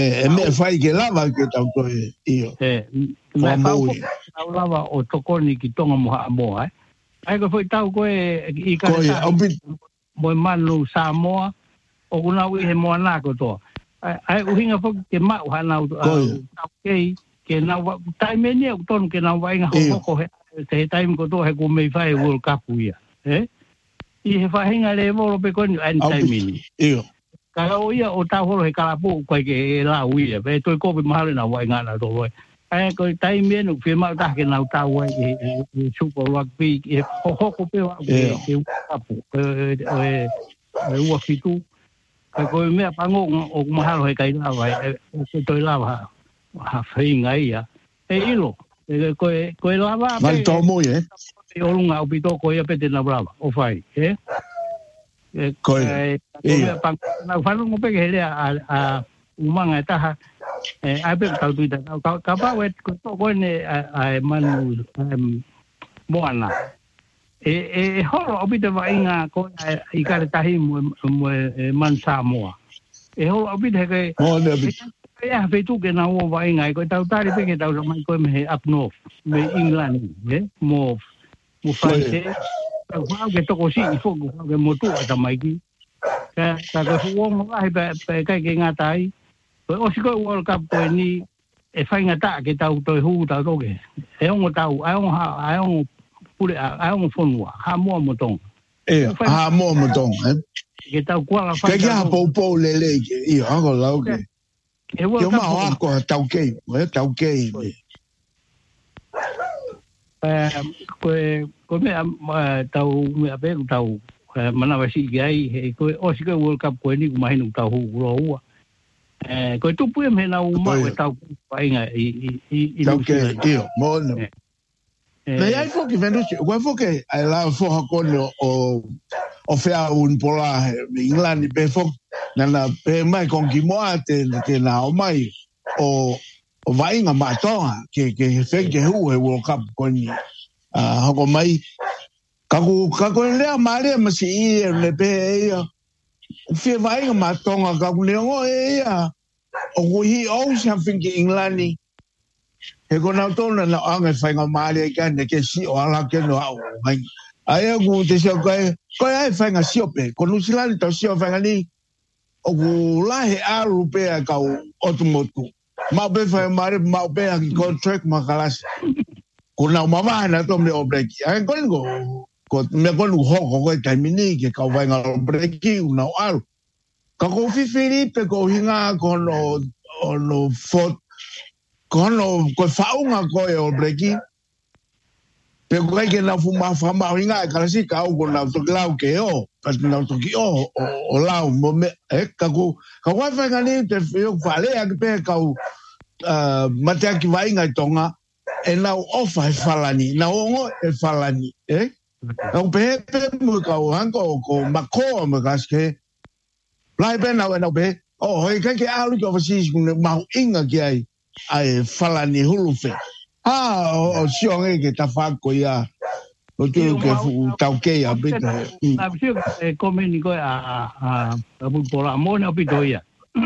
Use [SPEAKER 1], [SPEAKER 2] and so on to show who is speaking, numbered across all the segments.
[SPEAKER 1] me fai ke lava ke tau koe io.
[SPEAKER 2] Me fau tau lava o tokoni ki tonga moa. Ai ko foi tau koe I ka mo manu Samoa o kuna wi he moa na ko to. Ai uhinga fo ke ma wa na tau ke na tai meni o ton ke na wa inga ho he te time ko to he ko me fai World Cup ia. I he whahinga le moro pe koni an time meni.
[SPEAKER 1] Io.
[SPEAKER 2] Ka o ia o ta horo he kalapu ko ke la uia pe to ko be mahale na wa inga na to loi. Ai ko tai meni fe ma ta ke na ta wa super rugby e ho ko pe wa ke kapu wa fitu ka ko me pango o mahalo he kai na wa to la wa ha whahinga ia. Ilo ko lava
[SPEAKER 1] pe. Vai to mo
[SPEAKER 2] o lunga o pito ko ia pete na brava o fai
[SPEAKER 1] ko
[SPEAKER 2] na falo mo pe hele a umanga taha ai pe tau tu ka pa we ko to ne ai manu moana holo o pito va inga ko I ka tahi mo man Samoa holo o pito ke ya fe tu ke na o va inga ko tau tari pe ke tau mai ko me up north me England mo fai ka ke to ko si fo ke motu ata mai ki ka ko fu mo ai pe ka ke ngatai o si ko World Cup ko ni e fai ngata ke tau to hu tau to ke o tau ai on pure ai on fonua ha mo tong
[SPEAKER 1] ha mo tong
[SPEAKER 2] ke tau kwa fa
[SPEAKER 1] ke ha po le ke ha ko lau ke ke ma ko tau ke
[SPEAKER 2] ko me tau me ape tau mana wasi gai ko o si ko World Cup ko ni mai no tau ro ko tu pu me na uma o tau pai nga I
[SPEAKER 1] tau ke io mo no me ai fo que vendo ko fo que ai la fo ko o fea un pola England pe fo na pe mai con ki moate ke na o mai o vai nga matonga ke fe ke hu e World Cup ko ni ko mai ka ko le mare ma si le pe fe vai nga matonga ka le ngo o hi o sa fin ke England ni he ko na to na anga fa nga mare ka ne ke si o ala ke no ai ai ku te so ko ai fa nga si o pe ko New Zealand to si o fa nga ni o la he aru pe ka o tu motu ma be fa mare ma be ki contract ma kalas ko na ma va na to me o break ai ko me ko lu ho ko ta mini ke ka va nga break na aru ka ko fi Filipe ko hinga ko no fot ko fa unga ko e o break pe ko ke na fuma fama hinga ka si ka ko na to clau ke pas na to ki o la mo me ka wa fa nga ni te yo fale a pe ka matea ki vai ngai tonga e na ofa e falani na ongo e falani o pe mo ka o hanko ko mako mo gaske lai pe na pe o hoi ka ke alu ko overseas ma inga ki ai falani hulufe o siong ke ta fa ko ya o tu ke fu tau ke ya bit
[SPEAKER 2] na sio come ni ko a bu pola mo na pitoia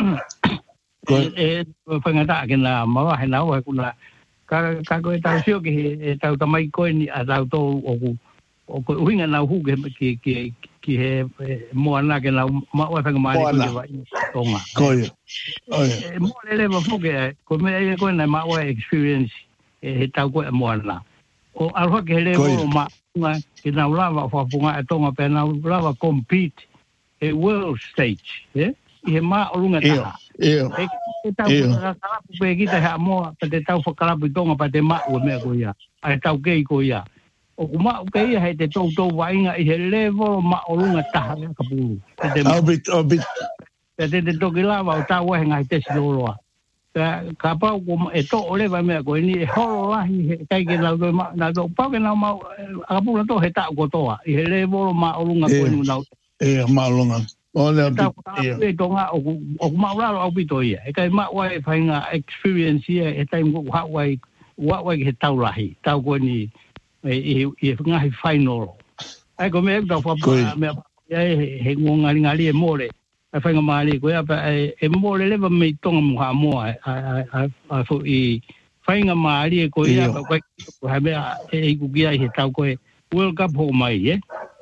[SPEAKER 2] fangata ke na ma ha na wa kuna ka ko ta sio ke ta mai ko ni a ta to o ko winga na hu ke he mo na ke na ma wa fanga mai ko wa tonga
[SPEAKER 1] ko
[SPEAKER 2] mo le mo fu ke ko me ko na ma wa experience he ta ko mo na o alfa ke le mo ma ke na lava fa funga tonga pe na lava compete a world stage e ma o lunga ta tau whakarapu pe kita hea moa pa te tau whakarapu tonga pa te ma'u mea ko ia. Ai tau kei ko ia. O ku ma'u ke ia hei te tau wainga I he levo ma'u runga taha mea ka pulu.
[SPEAKER 1] Obit.
[SPEAKER 2] Te toki lawa o tau wahinga hei te siloroa. Ka pau ko e to o lewa mea ko ni e horo lahi he kai ke nau na do pau ke nau mau a pula to he tau ko toa. I he levo ma'u runga ko inu nau.
[SPEAKER 1] Ma'u runga. Ona
[SPEAKER 2] e tonga o mauraro au pitoia e kai ma wai fainga experience e time go wai he taulahi tau ko ni e nga final ai ko me da fa me he ngonga ngali e more fai ngamali ko apa e mo le ba me tong mo ha mo a fo I fai ngamali ko ia ba ko ha be e ku gia he tau ko World Cup ho mai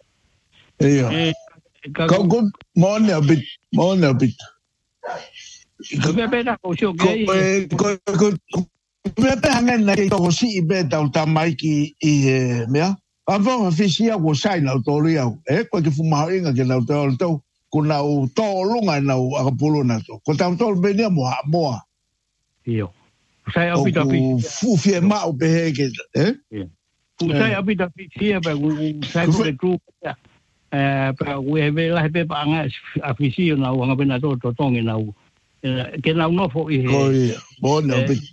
[SPEAKER 1] Kau mon a bit
[SPEAKER 2] ko be da ko sho ke
[SPEAKER 1] ko me pe hangen na ko si be ta mai ki I mea ava fisia ko sai na to ria ko ke fu ma inga ke na to kuna o to lunga na o akapulu na to ko tam to be ne mo
[SPEAKER 2] io sai a bit
[SPEAKER 1] fu fie ma o be ke
[SPEAKER 2] sai a bit fisia ba sai ko le group pa we be la be pa nga a fisio na o nga be na to tongi na o ke na no fo I
[SPEAKER 1] bo no bit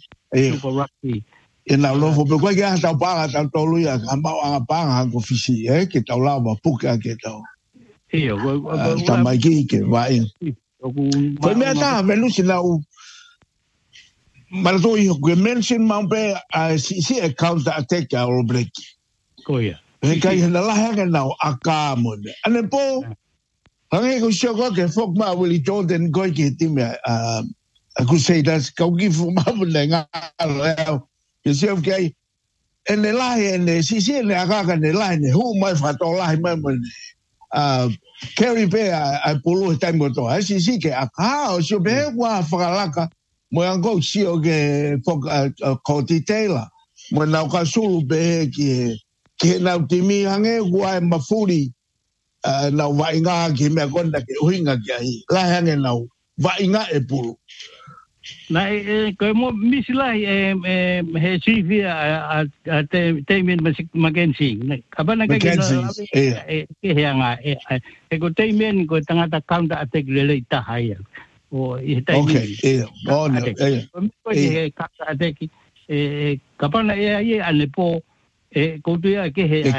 [SPEAKER 1] na lo fo pe ko ke ta pa ta to lu ya ka ma nga pa nga ko fisi ke ta la ba pu ka ke ta ta mai ke va in ko me ta me lu si na u ma lo io che mention ma be si account attack all break
[SPEAKER 2] ko ya
[SPEAKER 1] e kai na la ha na aka mo ane po hange ko sho ko ke fok ma Willie Jordan go ke ti me aku say that's kau give ma le nga you see okay en le la en si le aka ne la ne hu mai fa to la mai mo Kerry Bear a polo time to si ke aka o so be wa falaka mo ango si o ke fok ko Taylor mo na ka sulu be ke na timi hange wa mafuri na wa inga ke me konda ke huinga ke ai la hange na wa inga e pulu
[SPEAKER 2] na ko mo misila he CV a Damien Mackenzie apa na ke he anga ko Damien ko tangata counter attack le ta haya o
[SPEAKER 1] okay bon
[SPEAKER 2] ko he counter attack kapana ye ale po ko tu ya ke he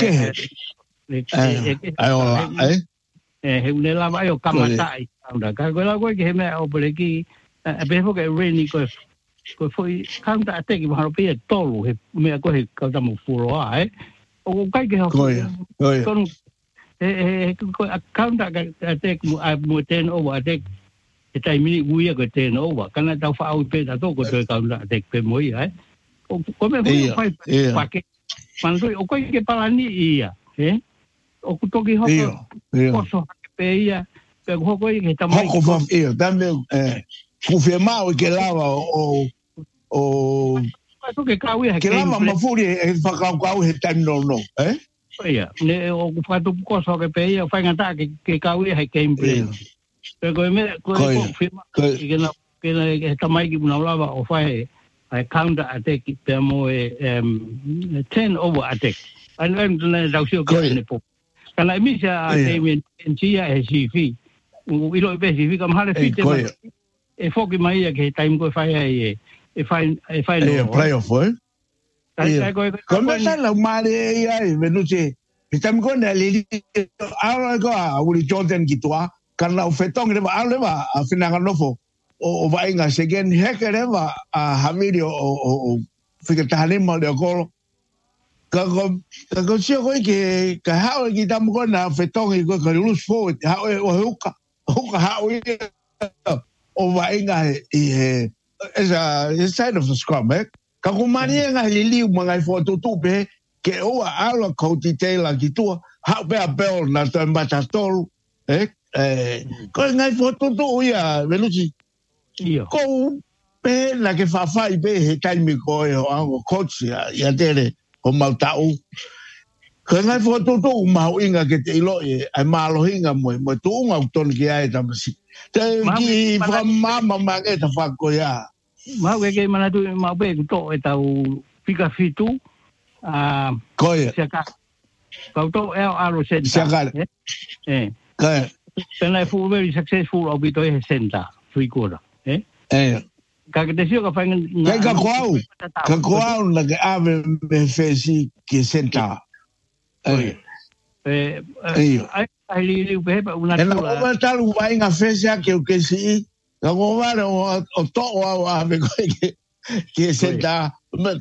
[SPEAKER 2] he unela ba yo kamata anda ka ko la ko ke me o boleki a be fo ke reni ko foi counter attack ba ro pe tolu he me ko he ka ta mo furo o kai ke ko counter attack mo ten over attack e tai mini uia ko ten over kana ta fa au pe ta to ko te counter attack pe mo o me fo fa ke mando o ko ke palani ia o ku toki hoko koso pe ia pe hoko ke ta mai
[SPEAKER 1] hoko fa dame confirmar que lava o
[SPEAKER 2] que kawi
[SPEAKER 1] que lava mafuri e fa kau he tan no
[SPEAKER 2] ia ne o ku fa tu koso ke pe ia fa ngata ke kawi he gameplay pe ko me ko confirma que na ta mai ki na lava o fa e counter attack pe mo 10 over attack an na da sio ke ne po kana mi sa Damien Chia e CV u ilo be CV kam hale fit e foki mai ke time ko fai e fai
[SPEAKER 1] no playoff come sa la male ai venuti time ko na le ara ko a Willie Jordan ki toa kana o fetong le va a finanga nofo o vai nga segen hekere va a Hamidio o fikatale mo de ko ko sio ko ke ha ki tam ko na fetong ko ko lose forward ha o huka ha o vai nga as a side of the scrum ka ko mani nga lili mga foto tu be ke o ala ko Taylor ki tu ha be a bell na tambata tol ko nga foto tu ya veloci ko pe la que fa be he time ko o coach ya dele o mautau ko nga foto tu mau inga ke te ilo ai malo hinga mo tu nga ton ki ai tamasi te ki fra mama mange ta fa ko ya
[SPEAKER 2] ma we ke mana tu ma be to e tau fika fitu
[SPEAKER 1] ko ya
[SPEAKER 2] saka ko to aro sen
[SPEAKER 1] saka ka
[SPEAKER 2] pena fu very successful obito e senta figura ka que te sio ka fa
[SPEAKER 1] ka kwao na ke ave me fesi ke senta
[SPEAKER 2] ai li pe una
[SPEAKER 1] tua ela tal vai nga fesi que si la govara o to o ave que senta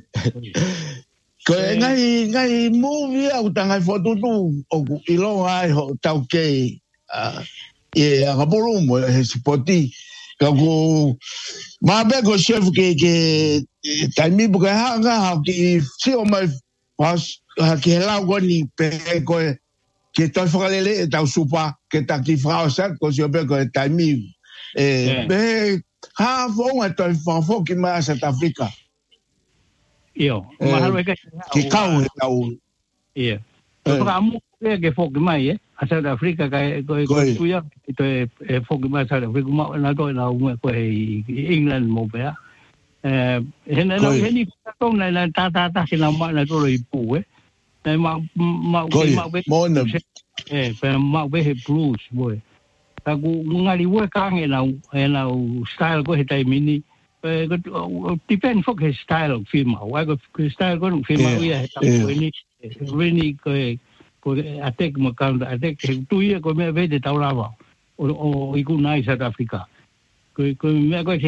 [SPEAKER 1] ko ngai movie au tanga foto tu o ilo ai ho tau ke e a kapolo mo he spoti ka ko ma be ko chef ke taimi buka ha ki si o mai pas ha ki la go ni pe ko ke to fralele ta supa ke ta ki frausa ko si o be ko taimi be ha fo to fo ki ma South Africa
[SPEAKER 2] io ma halwe
[SPEAKER 1] ki kau
[SPEAKER 2] ia to ka mu ke fo ki mai a South Africa ko tu ya to fo ki mai South Africa ma na to na ko England mo be hena no heni to na ta sina ma na to i pu ma be pe ma be he blues boy ta ku ngali we ka ngena style ko he tai mini depend for his style film wa ko style ko film ya ta ko ni really ko attack mo kan attack tu ye ko me ve de ta la ba o i ku nai South Africa ko me ko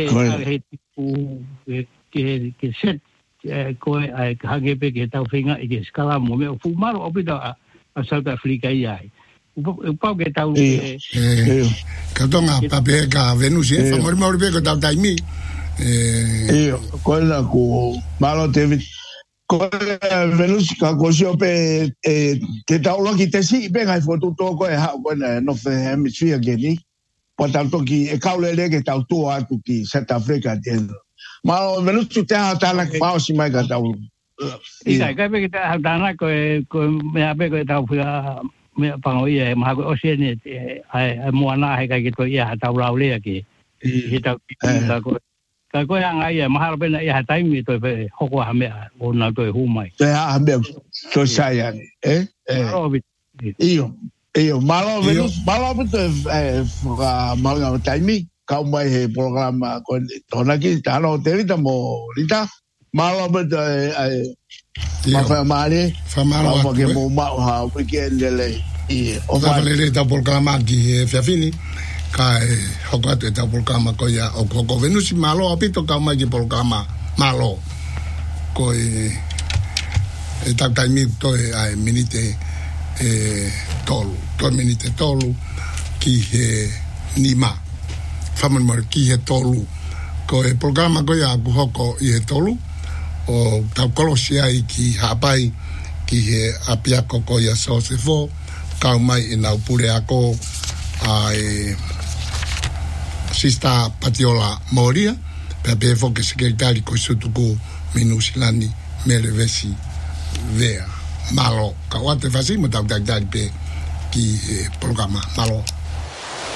[SPEAKER 2] ke set ko ai hage pe ke ta finga i ke skala mo me fu maro opida a South Africa ai pau ke ta
[SPEAKER 3] ka tonga pape ka Venus fa mor be ko ta taimi
[SPEAKER 1] ko la ko malo David ko Venus ka ko si pe ke ta lo ki te si be ngai foto to ko ha ko na no fe hemisphere geni portanto ki e kaulele ke ta tu atu ki South Africa dentro ma Venus tu te ha ta la pa si mai ka ta
[SPEAKER 2] ika ka be ta ha na ko me abe ko ta fu me pango ye ma ko osiene ai mo na he ka ki to ya ta la le ki he ta ko yang ai ma ha be na ya tai mi to pe ho ko ha me o na to hu mai
[SPEAKER 1] te ha me to sai io malo Venus malo pe malo tai mi ka mai he programa con tona ki ta no te vita mo lita malo pe ma fa male che mo ma weekend le
[SPEAKER 3] o fa le ta programa ki fiafini ka hokat ta programa ko ya o ko Venus malo apito ka mai ki programa malo ko ta mi to ai minite tolu ki nima faman mar ki tolu ko e programa ko ya ku hoko i tolu o ta kolosia ki hapai ki apia ko ya so se fo ka mai ina pure ako ai sista patiola moria pe fo che segretari ko sutuku minusilani melevesi vea malo ka wate fasimo ta pe ki programa malo